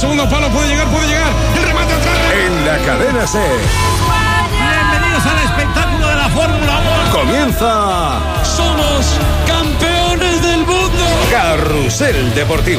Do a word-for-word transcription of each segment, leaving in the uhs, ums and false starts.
segundo palo, puede llegar, puede llegar. El remate atrás. En la cadena SER. Bienvenidos al espectáculo de la Fórmula uno. Comienza. Somos campeones del mundo. Carrusel Deportivo.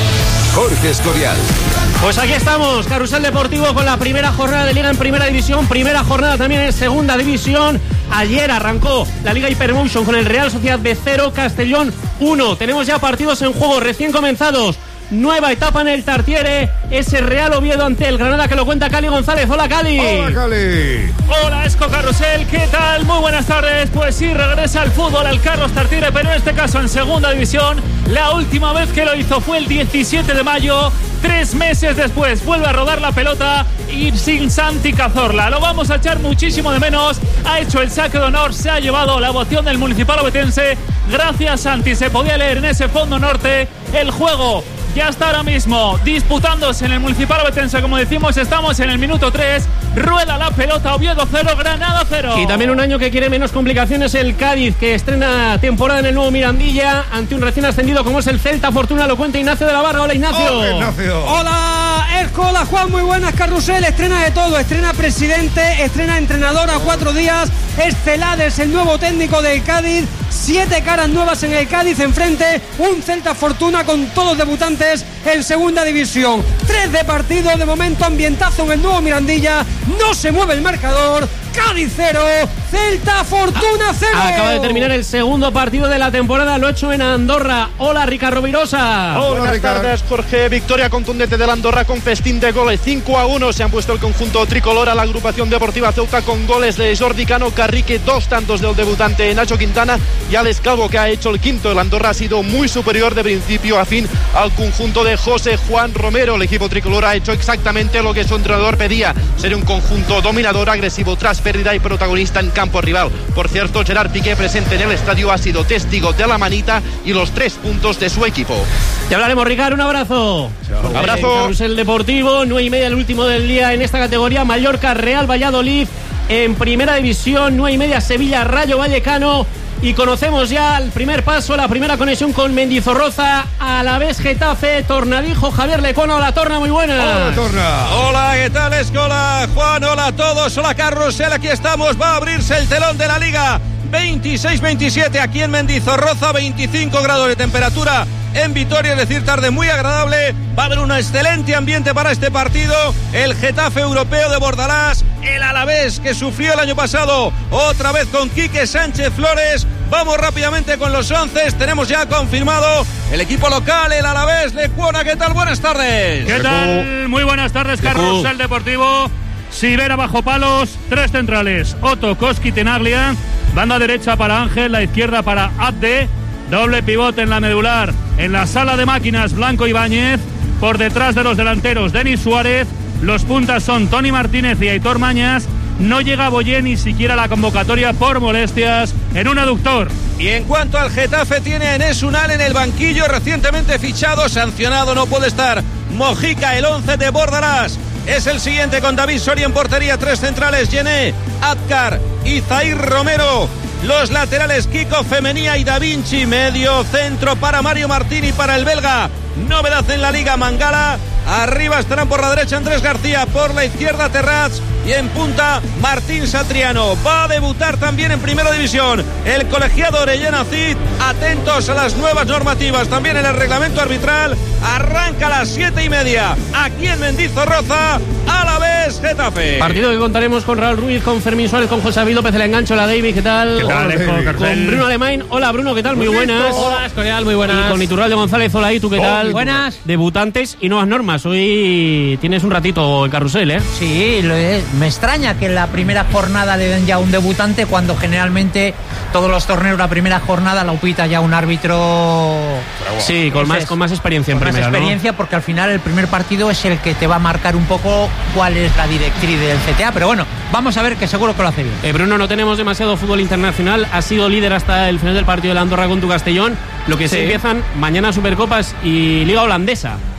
Jorge Escorial. Pues aquí estamos, Carrusel Deportivo con la primera jornada de Liga en Primera División, primera jornada también en Segunda División. Ayer arrancó la Liga Hypermotion con el Real Sociedad B cero, Castellón uno. Tenemos ya partidos en juego recién comenzados. Nueva etapa en el Tartiere, ese Real Oviedo ante el Granada que lo cuenta Cali González. Hola, Cali. Hola, Cali. Hola, Esco Carrusel, ¿qué tal? Muy buenas tardes. Pues sí, regresa al fútbol al Carlos Tartiere, pero en este caso en Segunda División. La última vez que lo hizo fue el diecisiete de mayo. Tres meses después vuelve a rodar la pelota y sin Santi Cazorla. Lo vamos a echar muchísimo de menos. Ha hecho el saque de honor, se ha llevado la ovación del Municipal Ovetense. Gracias, Santi. Se podía leer en ese fondo norte. El juego ya está ahora mismo disputándose en el Municipal Ovetense. Como decimos, estamos en el minuto tres. Rueda la pelota, Oviedo cero, Granada cero. Y también un año que quiere menos complicaciones, el Cádiz, que estrena temporada en el nuevo Mirandilla ante un recién ascendido como es el Celta. Fortuna lo cuenta Ignacio de la Barra. Hola, Ignacio. Hola, Ignacio. Hola, Esco, hola, Juan, muy buenas. Carrusel, estrena de todo, estrena presidente, estrena entrenador a cuatro días. Es Celades, el nuevo técnico del Cádiz. Siete caras nuevas en el Cádiz, enfrente un Celta Fortuna con todos debutantes en Segunda División. Tres de partido, de momento ambientazo en el nuevo Mirandilla. No se mueve el marcador. Cádiz cero, Celta Fortuna cero. Acaba de terminar el segundo partido de la temporada, lo hecho en Andorra. Hola, Ricardo Virosa. Hola, buenas tardes, Jorge. Victoria contundente del Andorra con festín de goles. cinco a uno se han puesto el conjunto tricolor a la agrupación deportiva Ceuta con goles de Jordi Cano, Carrique, dos tantos del debutante Nacho Quintana y Alex Calvo, que ha hecho el quinto. El Andorra ha sido muy superior de principio a fin al conjunto de José Juan Romero. El equipo tricolor ha hecho exactamente lo que su entrenador pedía: ser un conjunto dominador, agresivo, tras pérdida y protagonista en campo rival. Por cierto, Gerard Piqué, presente en el estadio, ha sido testigo de la manita y los tres puntos de su equipo. Te hablaremos, Ricardo, un abrazo. Chao. Un abrazo. Carrusel Deportivo, nueve y media el último del día en esta categoría. Mallorca, Real Valladolid en Primera División, nueve y media Sevilla, Rayo Vallecano. Y conocemos ya el primer paso, la primera conexión con Mendizorroza, Alavés Getafe, Tornadijo, Javier Lecuona. Hola, Torna, muy buena. Hola, Torna. Hola, ¿qué tal, Escola? Juan, hola a todos, hola, Carrusel, aquí estamos, va a abrirse el telón de la Liga. veintiséis veintisiete aquí en Mendizorroza, veinticinco grados de temperatura en Vitoria, es decir, tarde muy agradable. Va a haber un excelente ambiente para este partido. El Getafe europeo de Bordalás, el Alavés que sufrió el año pasado, otra vez con Quique Sánchez Flores. Vamos rápidamente con los once. Tenemos ya confirmado el equipo local, el Alavés. Lecuona, ¿qué tal? Buenas tardes. ¿Qué tal? Muy buenas tardes, Carrusel Deportivo. Sivera bajo palos, tres centrales: Otto, Koski, Tenaglia. Banda derecha para Ángel, la izquierda para Abde. Doble pivote en la medular. En la sala de máquinas, Blanco Ibáñez. Por detrás de los delanteros, Denis Suárez. Los puntas son Tony Martínez y Aitor Mañas. No llega Boyé ni siquiera a la convocatoria por molestias en un aductor. Y en cuanto al Getafe, tiene a Enes Unal en el banquillo, recientemente fichado, sancionado, no puede estar. Mojica, el once de Bordalás. Es el siguiente con David Soria en portería, tres centrales, Yené, Azcar y Zair Romero. Los laterales, Kiko Femenía y Da Vinci. Medio centro para Mario Martín y para el belga. Novedad en la Liga, Mangala. Arriba estarán por la derecha Andrés García, por la izquierda Terrats y en punta Martín Satriano. Va a debutar también en Primera División el colegiado Orellana Cid. Atentos a las nuevas normativas también en el reglamento arbitral. Arranca a las siete y media aquí en Mendizorroza, Alavés Getafe. Partido que contaremos con Raúl Ruiz, con Fermín Suárez, con José David López, el engancho, la David, ¿qué tal? ¿Qué tal, Esco, Con Carcel? Bruno Alemán. Hola, Bruno, ¿qué tal? Muy buenas. Hola, Escorial, muy buenas. Y con Iturralde González, hola, ¿y tú qué tal? Buenas. Debutantes y nuevas normas. Hoy tienes un ratito en Carrusel, ¿eh? Sí, lo es. Me extraña que en la primera jornada le den ya un debutante cuando generalmente todos los torneos la primera jornada la upita ya un árbitro. Sí, con más, es, con más experiencia en con primera, más experiencia, ¿no? Porque al final el primer partido es el que te va a marcar un poco cuál es la directriz del C T A, pero bueno, vamos a ver, que seguro que lo hace bien. Eh, Bruno, no tenemos demasiado fútbol internacional. Ha sido líder hasta el final del partido de la Andorra con tu Castellón. Lo que sí, Sí. empiezan mañana Supercopas y Liga Holandesa.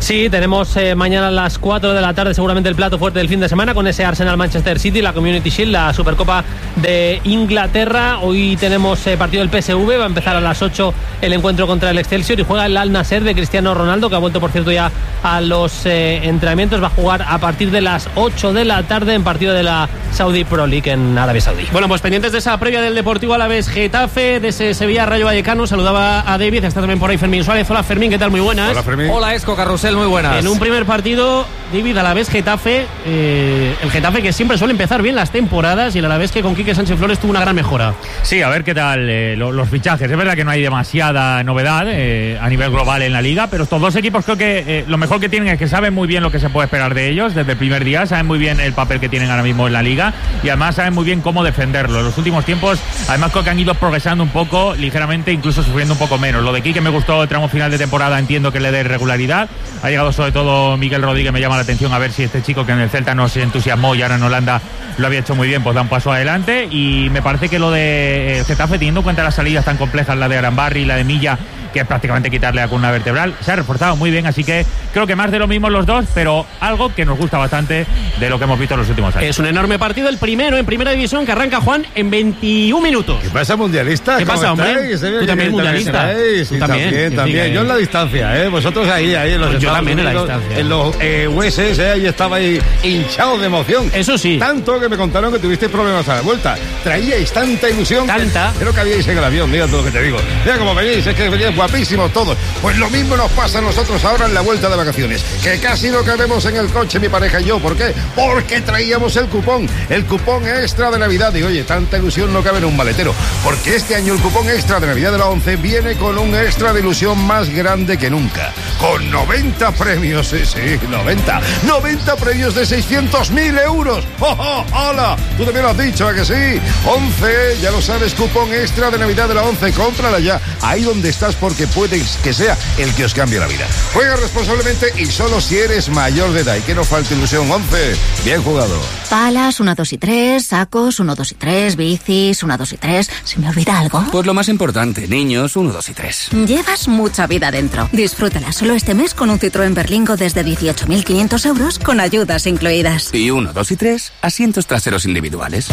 Sí, tenemos eh, mañana a las cuatro de la tarde seguramente el plato fuerte del fin de semana con ese Arsenal-Manchester City, la Community Shield, la Supercopa de Inglaterra. Hoy tenemos eh, partido del P S V, va a empezar a las ocho el encuentro contra el Excelsior y juega el Al Nassr de Cristiano Ronaldo, que ha vuelto por cierto ya a los eh, entrenamientos. Va a jugar a partir de las ocho de la tarde en partido de la Saudi Pro League en Arabia Saudí. Bueno, pues pendientes de esa previa del Deportivo Alavés Getafe, de ese Sevilla Rayo Vallecano. Saludaba a David, está también por ahí Fermín Suárez. Hola Fermín, ¿qué tal? Muy buenas. Hola Fermín. Hola Esco, Carrusel, muy buenas. En un primer partido, David, Alavés Getafe, eh, el Getafe que siempre suele empezar bien las temporadas y el Alavés que con Quique Sánchez Flores tuvo una gran mejora. Sí, a ver qué tal eh, los, los fichajes. Es verdad que no hay demasiada novedad eh, a nivel global en la liga, pero estos dos equipos creo que eh, lo mejor que tienen es que saben muy bien lo que se puede esperar de ellos desde el primer día, saben muy bien el papel que tienen ahora mismo en la liga y además saben muy bien cómo defenderlo. En los últimos tiempos, además creo que han ido progresando un poco, ligeramente, incluso sufriendo un poco menos. Lo de Quique me gustó el tramo final de temporada, entiendo que le dé regularidad. Ha llegado sobre todo Miguel Rodríguez, me llama la atención a ver si este chico que en el Celta no se entusiasmó y ahora en Holanda lo había hecho muy bien, pues da un paso adelante. Y me parece que lo de eh, Getafe, teniendo en cuenta las salidas tan complejas, la de Arambarri y la de Milla, que es prácticamente quitarle la columna vertebral, se ha reforzado muy bien, así que creo que más de lo mismo los dos, pero algo que nos gusta bastante de lo que hemos visto en los últimos años. Es un enorme partido, el primero en Primera División, que arranca, Juan, en veintiún minutos. ¿Qué pasa, mundialista? ¿Qué pasa, hombre? Estáis? Tú también, mundialista. Sí, Tú también, también, también. diga, Yo en la distancia, ¿eh? Vosotros ahí, ahí en los Yo Estados también en la Unidos, distancia. en los eh, U S S, ¿eh? Ahí estaba ahí hinchado de emoción. Eso sí. Tanto que me contaron que tuvisteis problemas a la vuelta. Traíais tanta ilusión. Tanta. Que, creo que habíais en el avión, mira todo lo que te digo. Mira cómo venís, es que veníais guapísimos todos. Pues lo mismo nos pasa a nosotros ahora en la vuelta de vacaciones, que casi no cabemos en el coche mi pareja y yo. ¿Por qué? Porque traíamos el cupón, el cupón extra de Navidad. Y oye, tanta ilusión no cabe en un maletero, porque este año el cupón extra de Navidad de la ONCE viene con un extra de ilusión más grande que nunca, con noventa premios, sí, sí, noventa, noventa premios de seiscientos mil euros. ¡Oh, oh, hola! Tú también lo has dicho, ¿a que sí? ONCE, ya lo sabes, cupón extra de Navidad de la ONCE, cómprala ya, ahí donde estás, porque puedes que sea el que os cambie la vida. Juega responsablemente y solo si eres mayor de edad. Y que no falte ilusión. ONCE, bien jugado. Palas, uno, dos y tres, sacos, uno, dos y tres, bicis, uno, dos y tres. ¿Se me olvida algo? Pues lo más importante, niños, uno, dos y tres. Llevas mucha vida dentro. Disfrútala solo este mes con un Citroën Berlingo desde dieciocho mil quinientos euros con ayudas incluidas. Y uno, dos y tres, asientos traseros individuales.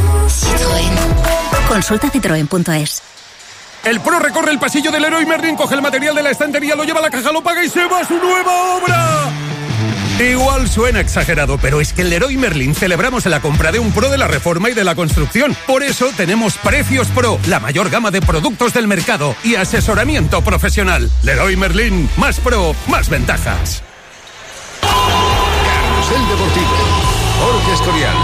Citroën. Consulta citroen punto es. El Pro recorre el pasillo del Leroy Merlin, coge el material de la estantería, lo lleva a la caja, lo paga y se va a su nueva obra. Igual suena exagerado, pero es que en Leroy Merlin celebramos la compra de un Pro de la reforma y de la construcción. Por eso tenemos Precios Pro, la mayor gama de productos del mercado y asesoramiento profesional. Leroy Merlin, más Pro, más ventajas. Carrusel Deportivo, Jorge Escorial.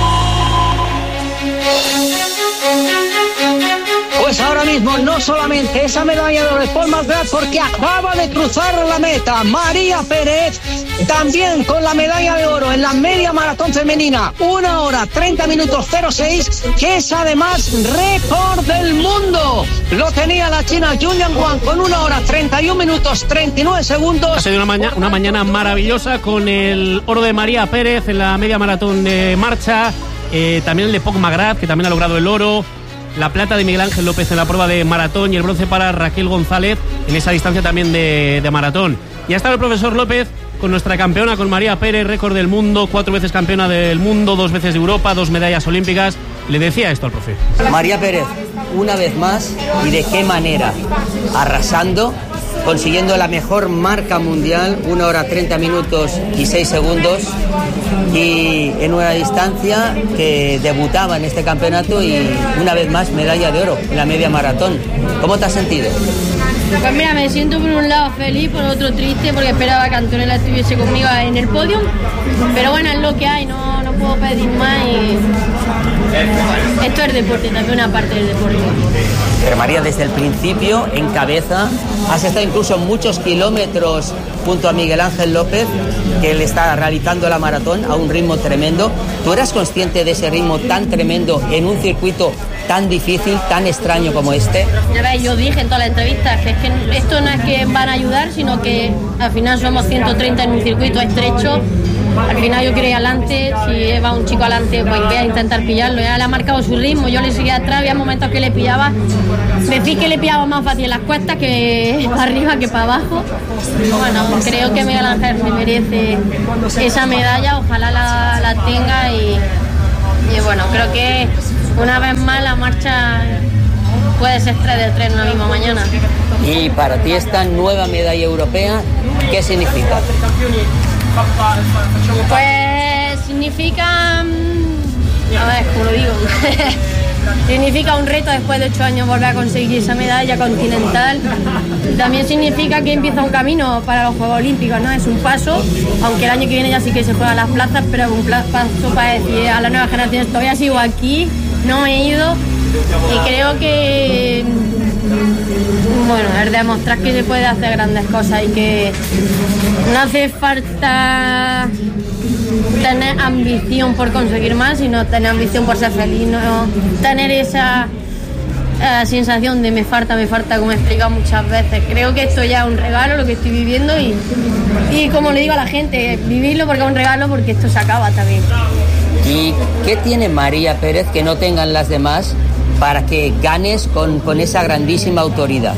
Pues ahora mismo no solamente esa medalla de oro es Paul McGrath, porque acaba de cruzar la meta María Pérez, también con la medalla de oro en la media maratón femenina, una hora treinta minutos cero seis, que es además récord del mundo. Lo tenía la china Julian Wang con una hora treinta y un minutos treinta y nueve segundos. Ha sido una, maña, una mañana maravillosa con el oro de María Pérez en la media maratón de marcha, eh, también el de Paul McGrath, que también ha logrado el oro. La plata de Miguel Ángel López en la prueba de maratón y el bronce para Raquel González en esa distancia también de, de maratón. Y ha estado el profesor López con nuestra campeona, con María Pérez, récord del mundo, cuatro veces campeona del mundo, dos veces de Europa, dos medallas olímpicas. Le decía esto al profe. María Pérez, una vez más, y de qué manera, arrasando, consiguiendo la mejor marca mundial, una hora treinta minutos y seis segundos, y en una distancia que debutaba en este campeonato y una vez más medalla de oro en la media maratón. ¿Cómo te has sentido? Pues mira, me siento por un lado feliz, por otro triste, porque esperaba que Antonella estuviese conmigo en el podio, pero bueno, es lo que hay, no, no puedo pedir más y esto es deporte, también una parte del deporte. Pero María, desde el principio, en cabeza, has estado incluso muchos kilómetros junto a Miguel Ángel López, que él está realizando la maratón a un ritmo tremendo. ¿Tú eras consciente de ese ritmo tan tremendo en un circuito tan difícil, tan extraño como este? Ya ves, yo dije en todas las entrevistas que, es que esto no es que van a ayudar, sino que al final somos ciento treinta en un circuito estrecho al final yo quiero ir adelante, si va un chico adelante pues voy a intentar pillarlo, ya le ha marcado su ritmo, yo le seguía atrás, había momentos que le pillaba, decir que le pillaba más fácil en las cuestas que para arriba que para abajo. Bueno, creo que Miguel Ángel se merece esa medalla, ojalá la, la tenga y, y bueno, creo que una vez más la marcha puede ser tres de tres en la misma mañana. Y para ti esta nueva medalla europea, ¿qué significa? Pues significa, a ver, ¿cómo lo digo? Significa un reto después de ocho años volver a conseguir esa medalla continental. También significa que empieza un camino para los Juegos Olímpicos, ¿no? Es un paso, aunque el año que viene ya sí que se juegan las plazas, pero es un paso para decir a las nuevas generaciones, todavía sigo aquí, no me he ido, y creo que, bueno, es demostrar que se puede hacer grandes cosas y que no hace falta tener ambición por conseguir más, sino tener ambición por ser feliz, no tener esa eh, sensación de me falta, me falta, como he explicado muchas veces. Creo que esto ya es un regalo, lo que estoy viviendo, y, y como le digo a la gente, vivirlo porque es un regalo, porque esto se acaba también. ¿Y qué tiene María Pérez que no tengan las demás para que ganes con, con esa grandísima autoridad?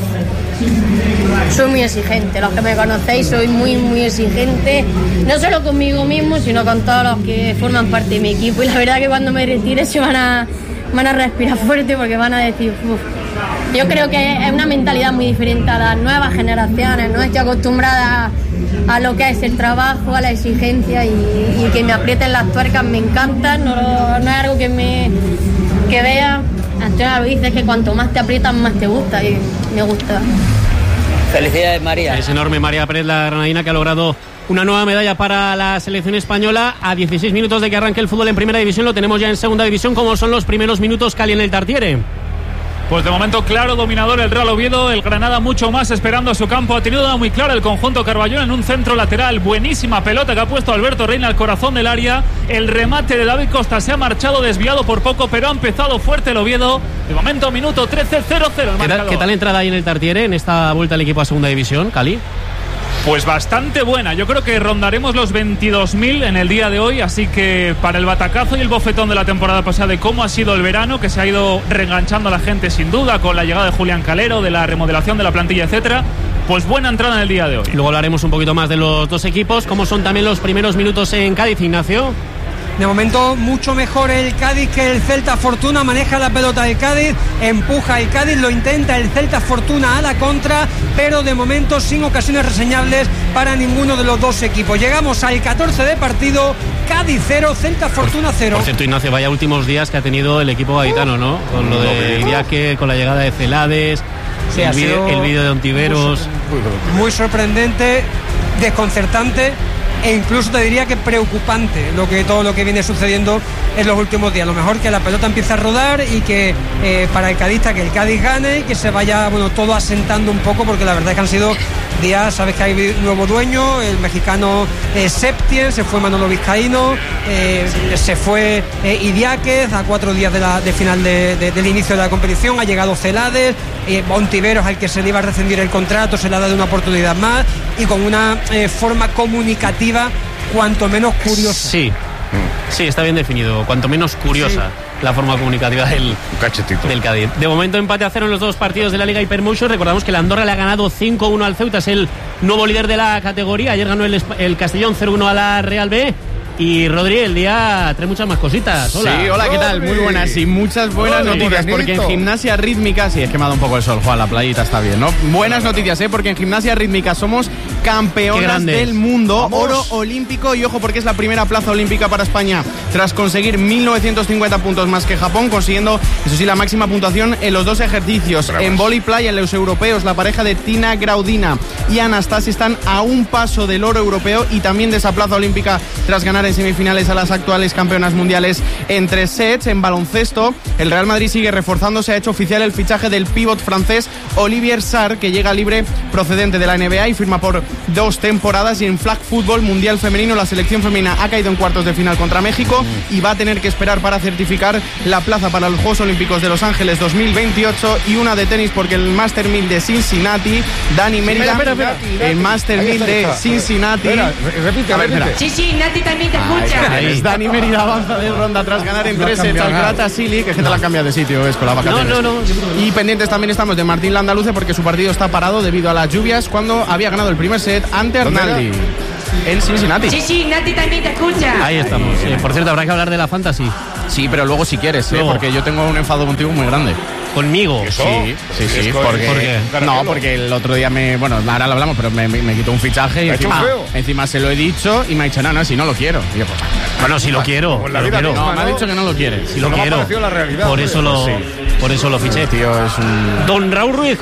Soy muy exigente, los que me conocéis soy muy muy exigente, no solo conmigo mismo, sino con todos los que forman parte de mi equipo, y la verdad que cuando me retire se van a, van a respirar fuerte porque van a decir, uff. Yo creo que es una mentalidad muy diferente a las nuevas generaciones, ¿no? Estoy acostumbrada a, a lo que es el trabajo, a la exigencia, y, y que me aprieten las tuercas me encanta, no, no es algo que me que vea. Antonio lo dice, que cuanto más te aprietan más te gusta, y me gusta. Felicidades, María. Es enorme María Pérez, la granadina, que ha logrado una nueva medalla para la selección española. A dieciséis minutos de que arranque el fútbol en primera división, lo tenemos ya en segunda división. ¿Cómo son los primeros minutos, Cali, en el Tartiere? Pues de momento claro dominador el Real Oviedo, el Granada mucho más esperando a su campo. Ha tenido muy claro el conjunto Carballón en un centro lateral, buenísima pelota que ha puesto Alberto Reina al corazón del área. El remate de David Costa se ha marchado desviado por poco, pero ha empezado fuerte el Oviedo. De momento minuto trece, cero cero. ¿Qué tal, ¿Qué tal entrada ahí en el Tartiere en esta vuelta al equipo a segunda división, Cali? Pues bastante buena, yo creo que rondaremos los veintidós mil en el día de hoy, así que para el batacazo y el bofetón de la temporada pasada, de cómo ha sido el verano, que se ha ido reenganchando a la gente sin duda con la llegada de Julián Calero, de la remodelación de la plantilla, etcétera, pues buena entrada en el día de hoy. Luego hablaremos un poquito más de los dos equipos. ¿Cómo son también los primeros minutos en Cádiz, Ignacio? De momento mucho mejor el Cádiz que el Celta Fortuna. Maneja la pelota el Cádiz, empuja el Cádiz, lo intenta el Celta Fortuna a la contra, pero de momento sin ocasiones reseñables para ninguno de los dos equipos. Llegamos al catorce de partido, Cádiz cero, Celta Fortuna cero. Por cierto, Ignacio, vaya últimos días que ha tenido el equipo gaditano, ¿no? Con lo de Idiáquez, con la llegada de Celades, sí, el vídeo de Ontiveros. Muy sorprendente, desconcertante, e incluso te diría que preocupante lo que todo lo que viene sucediendo en los últimos días. Lo mejor que la pelota empiece a rodar y que eh, para el cadista que el Cádiz gane y que se vaya, bueno, todo asentando un poco, porque la verdad es que han sido días, sabes que hay nuevo dueño, el mexicano eh, Septien, se fue Manolo Vizcaíno, eh, se fue eh, Idiáquez a cuatro días de, la, de final de, de, del inicio de la competición, ha llegado Celades, eh, Ontiveros, al que se le iba a rescindir el contrato, se le ha dado una oportunidad más, y con una eh, forma comunicativa cuanto menos curiosa. Sí, sí, está bien definido, cuanto menos curiosa. Sí. La forma comunicativa del, del Cádiz. De momento empate a cero en los dos partidos de la Liga Hypermotion. Recordamos que la Andorra le ha ganado cinco uno al Ceuta, es el nuevo líder de la categoría. Ayer ganó el, el Castellón cero uno a la Real B. Y Rodri, el día trae muchas más cositas. Hola. Sí, hola, ¿qué tal? Muy buenas y muchas buenas Rodri, noticias, porque en Gimnasia Rítmica, sí, es que me ha dado un poco el sol, Juan, la playita está bien, ¿no? Buenas noticias, ¿eh? Porque en Gimnasia Rítmica somos campeonas del mundo, ¡vamos! Oro olímpico, y ojo, porque es la primera plaza olímpica para España tras conseguir mil novecientos cincuenta puntos más que Japón, consiguiendo, eso sí, la máxima puntuación en los dos ejercicios. Bravos. En vóley playa, en los europeos, la pareja de Tina Graudina y Anastasia están a un paso del oro europeo y también de esa plaza olímpica tras ganar en semifinales a las actuales campeonas mundiales en tres sets. En baloncesto, el Real Madrid sigue reforzándose, ha hecho oficial el fichaje del pívot francés Olivier Sarr, que llega libre procedente de la N B A y firma por dos temporadas. Y en Flag Football Mundial Femenino, la selección femenina ha caído en cuartos de final contra México y va a tener que esperar para certificar la plaza para los Juegos Olímpicos de Los Ángeles dos mil veintiocho. Y una de tenis, porque el Master mil de Cincinnati, Dani Mérida, espera, espera, espera. el Master Ahí mil está, de está. Cincinnati. Espera, repite, A ver, repite. espera. Sí, sí, Nati también te escucha. Ahí es Dani Mérida, avanza de ronda tras ganar en No ha tres sets cambiado al nada. Gratasili, que es que te la han cambiado de sitio, es con las vacaciones. No, no, no. Y pendientes también estamos de Martín Landaluce, porque su partido está parado debido a las lluvias cuando había ganado el primer set ante ¿Dónde era? Arnaldi en Cincinnati. Sí, sí, Nati también te escucha. Ahí estamos. Eh, por cierto, habrá que hablar de la Fantasy. Sí, pero luego si quieres, ¿eh? Luego. Porque yo tengo un enfado contigo muy grande. ¿Conmigo? ¿Eso? Sí, sí, sí. ¿Es co- Porque, ¿por qué? No, porque el otro día me. Bueno, ahora lo hablamos, pero me, me, me quitó un fichaje y ¿Te ha hecho encima, un feo? encima se lo he dicho y me ha dicho, no, no, si no lo quiero. Y yo, pues, Bueno, si lo quiero. Como en la lo vida quiero. misma, no, me ha dicho que no lo quiere. Si lo No me ha quiero. parecido la realidad, Por hombre. eso lo, Sí. por eso lo fiché. Tío, es un. Don Raúl Ruiz.